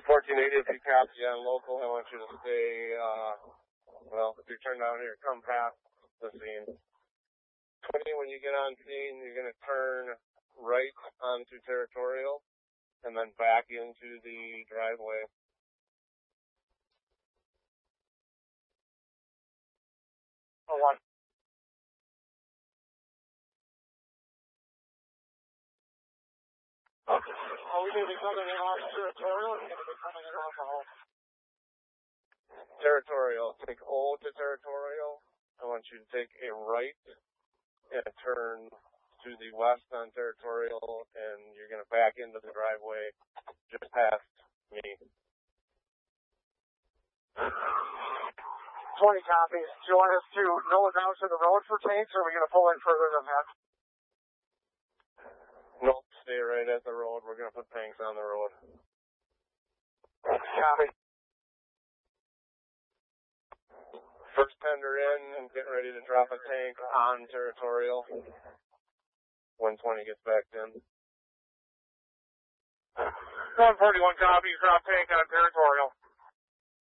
1480, if you copy on local, I want you to stay, if you turn down here, come past the scene. 20, when you get on scene, you're going to turn right onto Territorial and then back into the driveway. Oh, what? Okay. Are we going to be coming in off Territorial, or are we going to be coming in off Hall? Territorial. Take O to Territorial. I want you to take a right and turn to the west on Territorial, and you're going to back into the driveway just past me. 20 copies. Do you want us to nose out to the road for tanks, or are we going to pull in further than that? Nope, stay right at the road. We're going to put tanks on the road. Copy. First tender in and getting ready to drop a tank on Territorial when 20 gets backed in. 141 copies, drop tank on Territorial.